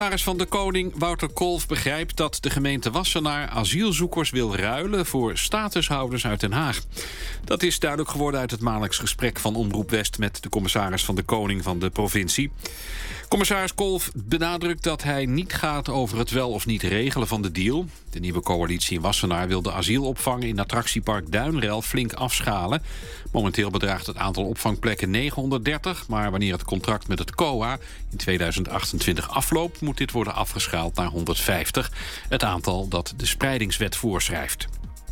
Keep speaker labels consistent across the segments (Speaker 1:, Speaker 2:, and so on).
Speaker 1: Commissaris van de Koning Wouter Kolff begrijpt dat de gemeente Wassenaar asielzoekers wil ruilen voor statushouders uit Den Haag. Dat is duidelijk geworden uit het maandelijks gesprek van Omroep West met de commissaris van de Koning van de provincie. Commissaris Kolff benadrukt dat hij niet gaat over het wel of niet regelen van de deal. De nieuwe coalitie in Wassenaar wil de asielopvang in attractiepark Duinrel flink afschalen. Momenteel bedraagt het aantal opvangplekken 930, maar wanneer het contract met het COA in 2028 afloopt, moet dit worden afgeschaald naar 150, het aantal dat de spreidingswet voorschrijft.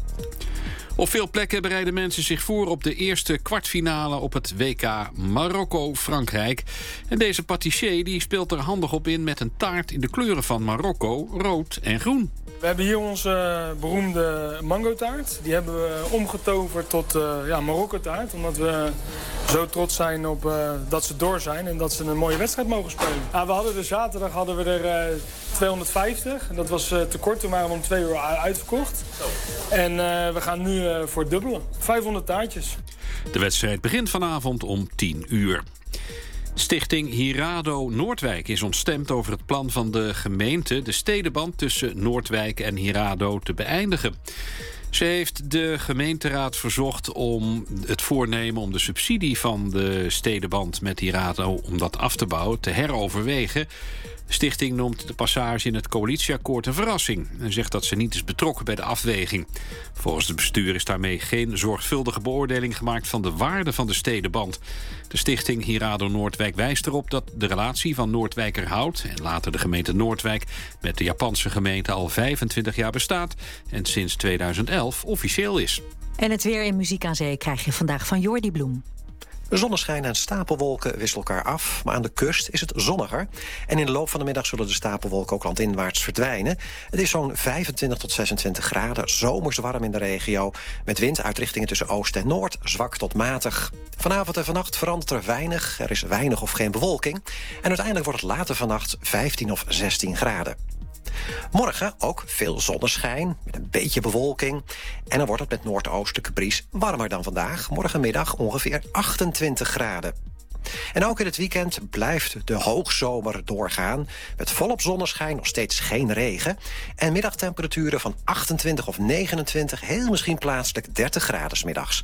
Speaker 1: Op veel plekken bereiden mensen zich voor op de eerste kwartfinale op het WK Marokko-Frankrijk. En deze patissier die speelt er handig op in met een taart in de kleuren van Marokko, rood en groen.
Speaker 2: We hebben hier onze beroemde mangotaart. Die hebben we omgetoverd tot Marokko-taart. Omdat we zo trots zijn op dat ze door zijn en dat ze een mooie wedstrijd mogen spelen. We hadden zaterdag er 250. En dat was te kort, toen waren we om 2 uur uitverkocht. En we gaan nu voor het dubbele. 500 taartjes.
Speaker 1: De wedstrijd begint vanavond om 10 uur. Stichting Hirado Noordwijk is ontstemd over het plan van de gemeente de stedenband tussen Noordwijk en Hirado te beëindigen. Ze heeft de gemeenteraad verzocht om het voornemen om de subsidie van de stedenband met Hirado om dat af te bouwen te heroverwegen. De stichting noemt de passage in het coalitieakkoord een verrassing en zegt dat ze niet is betrokken bij de afweging. Volgens het bestuur is daarmee geen zorgvuldige beoordeling gemaakt van de waarde van de stedenband. De stichting Hirado Noordwijk wijst erop dat de relatie van Noordwijkerhout en later de gemeente Noordwijk met de Japanse gemeente al 25 jaar bestaat en sinds 2011 officieel is.
Speaker 3: En het weer in Muziek aan Zee krijg je vandaag van Jordi Bloem.
Speaker 4: De zonneschijn en stapelwolken wisselen elkaar af, maar aan de kust is het zonniger. En in de loop van de middag zullen de stapelwolken ook landinwaarts verdwijnen. Het is zo'n 25 tot 26 graden, zomers warm in de regio, met wind uit richtingen tussen oost en noord, zwak tot matig. Vanavond en vannacht verandert er weinig, er is weinig of geen bewolking. En uiteindelijk wordt het later vannacht 15 of 16 graden. Morgen ook veel zonneschijn, met een beetje bewolking. En dan wordt het met noordoostelijke bries warmer dan vandaag. Morgenmiddag ongeveer 28 graden. En ook in het weekend blijft de hoogzomer doorgaan. Met volop zonneschijn, nog steeds geen regen. En middagtemperaturen van 28 of 29, heel misschien plaatselijk 30 graden 's middags.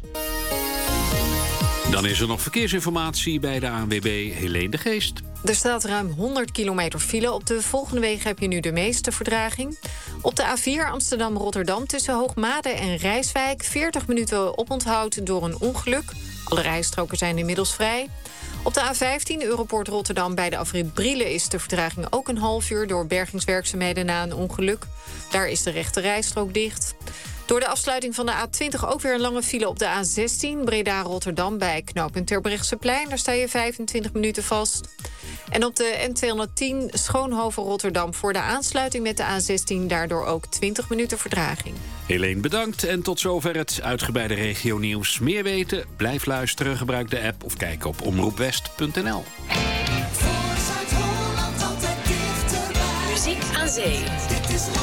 Speaker 1: Dan is er nog verkeersinformatie bij de ANWB Helene de Geest.
Speaker 5: Er staat ruim 100 kilometer file. Op de volgende wegen heb je nu de meeste vertraging. Op de A4 Amsterdam-Rotterdam tussen Hoogmade en Rijswijk 40 minuten oponthoud door een ongeluk. Alle rijstroken zijn inmiddels vrij. Op de A15 Europoort Rotterdam bij de afrit Brielen is de vertraging ook een half uur door bergingswerkzaamheden na een ongeluk. Daar is de rechte rijstrook dicht. Door de afsluiting van de A20 ook weer een lange file op de A16... Breda-Rotterdam bij knooppunt Terbrechtseplein. Daar sta je 25 minuten vast. En op de N210 Schoonhoven-Rotterdam voor de aansluiting met de A16... daardoor ook 20 minuten vertraging.
Speaker 1: Helene, bedankt. En tot zover het uitgebreide regionieuws. Meer weten? Blijf luisteren, gebruik de app of kijk op omroepwest.nl.
Speaker 6: Muziek aan Zee.